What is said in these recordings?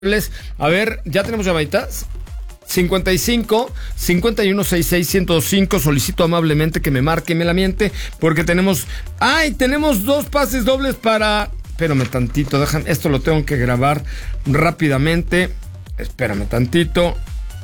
A ver, ¿ya tenemos llamaditas? 55 51 66 105. Solicito amablemente que me marque y me la miente, porque tenemos dos pases dobles para... Espérame tantito, esto lo tengo que grabar rápidamente. Espérame tantito.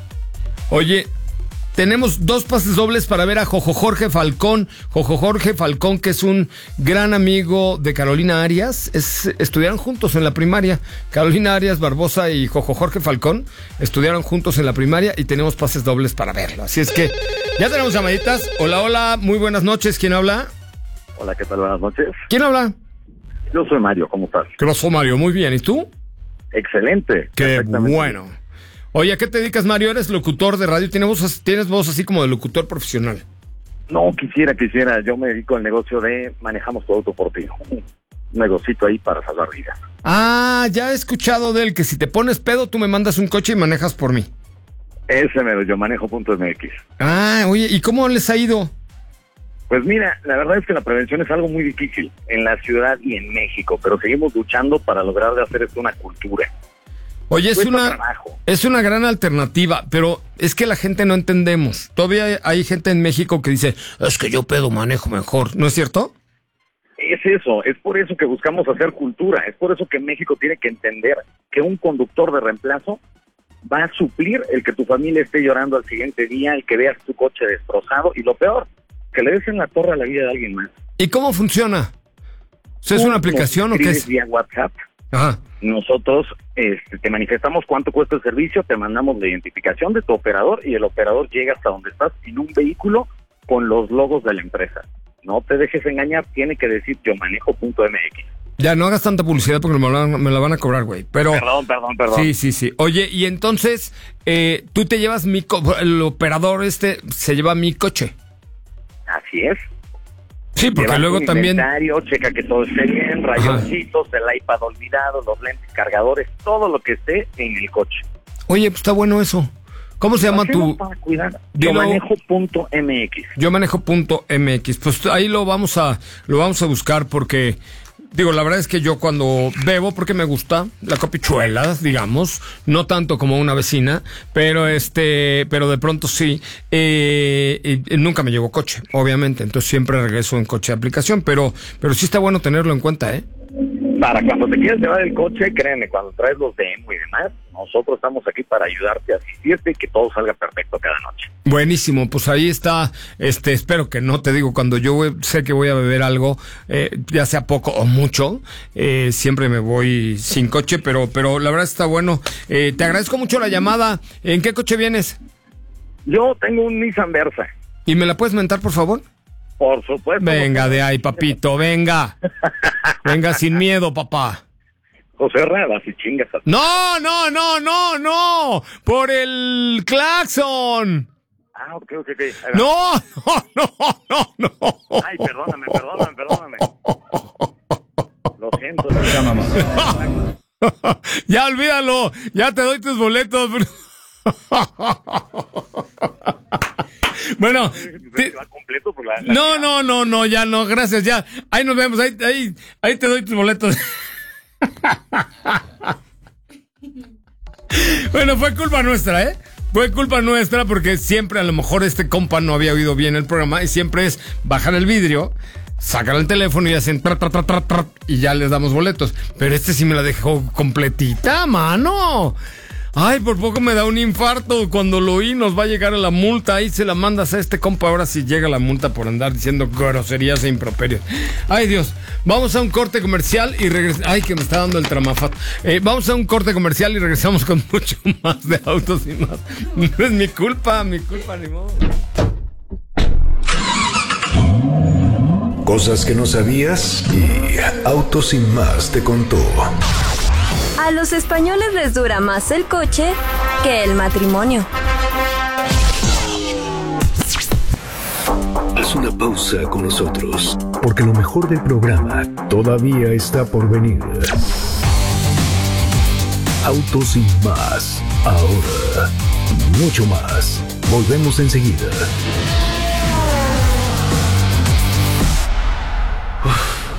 Oye, tenemos dos pases dobles para ver a Jojo Jorge Falcón. Jojo Jorge Falcón, que es un gran amigo de Carolina Arias. Estudiaron juntos en la primaria. Carolina Arias Barbosa y Jojo Jorge Falcón estudiaron juntos en la primaria y tenemos pases dobles para verlo. Así es que ya tenemos llamaditas. Hola, muy buenas noches. ¿Quién habla? Hola, ¿qué tal? Buenas noches. ¿Quién habla? Yo soy Mario, ¿cómo estás? ¿Qué pasó, Mario? Muy bien. ¿Y tú? Excelente. Qué bueno. Oye, ¿a qué te dedicas, Mario? ¿Eres locutor de radio? ¿Tienes voz así como de locutor profesional? No, quisiera. Yo me dedico al negocio de manejamos tu auto por ti. Un negocito ahí para salvar vidas. Ya he escuchado de él, que si te pones pedo, tú me mandas un coche y manejas por mí. Ese mero, yo manejo.mx. Oye, ¿y cómo les ha ido? Pues mira, la verdad es que la prevención es algo muy difícil en la ciudad y en México, pero seguimos luchando para lograr de hacer esto una cultura. Oye, es una gran alternativa, pero es que la gente no entendemos. Todavía hay gente en México que dice, es que yo pedo manejo mejor, ¿no es cierto? Es eso, es por eso que buscamos hacer cultura, es por eso que México tiene que entender que un conductor de reemplazo va a suplir el que tu familia esté llorando al siguiente día, el que veas tu coche destrozado y lo peor, que le des en la torre a la vida de alguien más. ¿Y cómo funciona? ¿Es una aplicación o qué es? Vía WhatsApp. Ajá. Nosotros te manifestamos cuánto cuesta el servicio, te mandamos la identificación de tu operador y el operador llega hasta donde estás en un vehículo con los logos de la empresa. No te dejes engañar, tiene que decir yo manejo.mx. Ya, no hagas tanta publicidad porque me la van a cobrar, güey. Pero... Perdón. Sí. Oye, y entonces, tú te llevas el operador se lleva mi coche. Así es. Sí, porque lleva luego también... inventario, checa que todo esté bien, rayoncitos, el iPad olvidado, los lentes cargadores, todo lo que esté en el coche. Oye, pues está bueno eso. ¿Cómo se llama tu...? Para cuidar. Yo manejo.mx. Yo manejo.mx. Pues ahí lo vamos a buscar porque... Digo, la verdad es que yo cuando bebo, porque me gusta la copichuela, digamos, no tanto como una vecina, pero de pronto sí, nunca me llevo coche, obviamente, entonces siempre regreso en coche de aplicación, pero sí está bueno tenerlo en cuenta, ¿eh? Para cuando te quieras llevar el coche, créeme, cuando traes los demo y demás, nosotros estamos aquí para ayudarte, asistirte y que todo salga perfecto cada noche. Buenísimo, pues ahí está, espero que no, te digo, cuando yo sé que voy a beber algo, ya sea poco o mucho, siempre me voy sin coche, pero la verdad está bueno. Te agradezco mucho la llamada. ¿En qué coche vienes? Yo tengo un Nissan Versa. ¿Y me la puedes mentar, por favor? Por supuesto. Venga de ahí, papito, venga. Venga sin miedo, papá. José Radas y chingas. No. Por el claxon. Ok. No. Ay, perdóname. Lo siento. Ya olvídalo. Ya te doy tus boletos. Bueno, no, ya no, gracias, ya. Ahí nos vemos, ahí te doy tus boletos. Bueno, fue culpa nuestra, ¿eh? Fue culpa nuestra porque siempre a lo mejor este compa no había oído bien el programa y siempre es bajar el vidrio, sacar el teléfono y hacen y ya les damos boletos. Pero este sí me la dejó completita, mano. Ay, por poco me da un infarto. Cuando lo oí, nos va a llegar a la multa. Ahí se la mandas a este compa. Ahora sí llega la multa por andar diciendo groserías e improperios. Ay, Dios. Vamos a un corte comercial y regresamos. Ay, que me está dando el tramafato. Vamos a un corte comercial y regresamos con mucho más de Autos y Más. No es mi culpa, ni modo. Cosas que no sabías y Autos y Más te contó. A los españoles les dura más el coche que el matrimonio. Haz una pausa con nosotros, porque lo mejor del programa todavía está por venir. Autos y Más. Ahora, mucho más. Volvemos enseguida.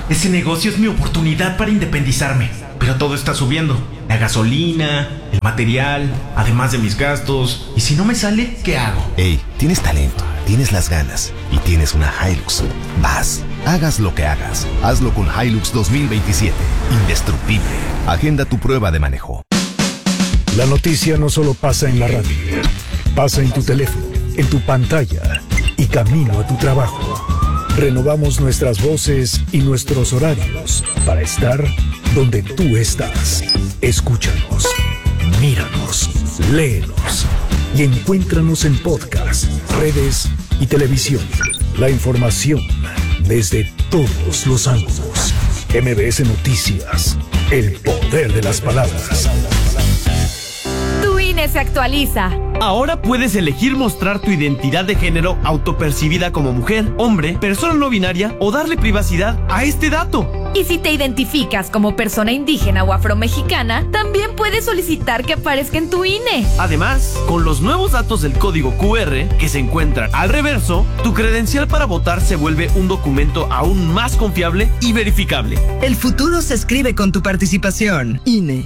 Ese negocio es mi oportunidad para independizarme. Pero todo está subiendo. La gasolina, el material, además de mis gastos. ¿Y si no me sale, qué hago? Hey, tienes talento, tienes las ganas y tienes una Hilux. Vas, hagas lo que hagas, hazlo con Hilux 2027. Indestructible. Agenda tu prueba de manejo. La noticia no solo pasa en la radio, pasa en tu teléfono, en tu pantalla y camino a tu trabajo. Renovamos nuestras voces y nuestros horarios para estar donde tú estás. Escúchanos, míranos, léenos y encuéntranos en podcast, redes y televisión. La información desde todos los ángulos. MBS Noticias, el poder de las palabras. Tu INE se actualiza. Ahora puedes elegir mostrar tu identidad de género autopercibida como mujer, hombre, persona no binaria o darle privacidad a este dato. Y si te identificas como persona indígena o afromexicana, también puedes solicitar que aparezca en tu INE. Además, con los nuevos datos del código QR que se encuentran al reverso, tu credencial para votar se vuelve un documento aún más confiable y verificable. El futuro se escribe con tu participación. INE.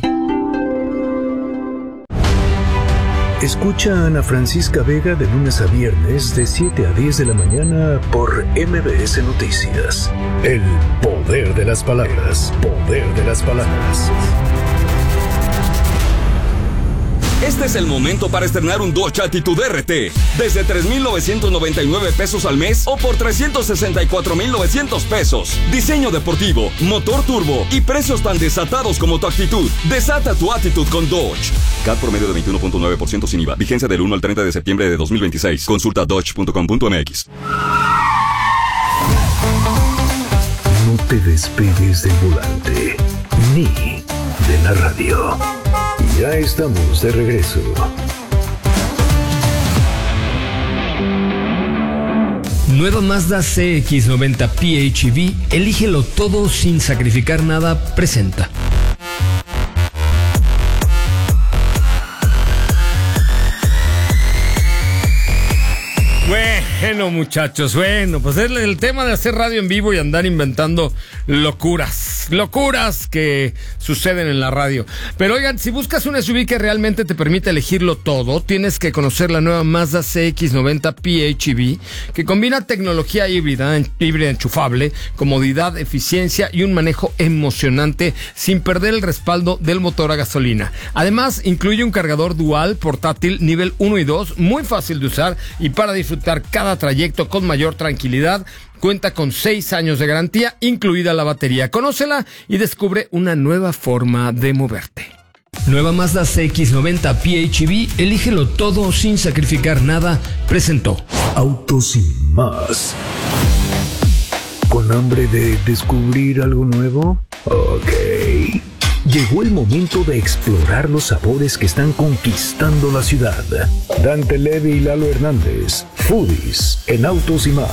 Escucha a Ana Francisca Vega de lunes a viernes de 7 a 10 de la mañana por MBS Noticias. El poder de las palabras. Poder de las palabras. Este es el momento para estrenar un Dodge Attitude RT. Desde 3,999 pesos al mes o por 364,900 pesos. Diseño deportivo, motor turbo y precios tan desatados como tu actitud. Desata tu Attitude con Dodge. CAT promedio de 21.9% sin IVA. Vigencia del 1 al 30 de septiembre de 2026. Consulta dodge.com.mx. No te despegues del volante, ni de la radio. Ya estamos de regreso. Nueva Mazda CX-90 PHEV, elígelo todo sin sacrificar nada, presenta. Bueno, muchachos, pues es el tema de hacer radio en vivo y andar inventando locuras que suceden en la radio. Pero oigan, si buscas un SUV que realmente te permite elegirlo todo, tienes que conocer la nueva Mazda CX-90 PHEV, que combina tecnología híbrida enchufable, comodidad, eficiencia y un manejo emocionante sin perder el respaldo del motor a gasolina. Además, incluye un cargador dual portátil nivel 1 y 2, muy fácil de usar y para disfrutar cada trayecto con mayor tranquilidad. Cuenta con 6 años de garantía, incluida la batería. Conócela y descubre una nueva forma de moverte. Nueva Mazda CX-90 PHEV, elígelo todo sin sacrificar nada, presentó. Autos sin más. ¿Con hambre de descubrir algo nuevo? Ok. Llegó el momento de explorar los sabores que están conquistando la ciudad. Dante Levy y Lalo Hernández, foodies en Autos y Más.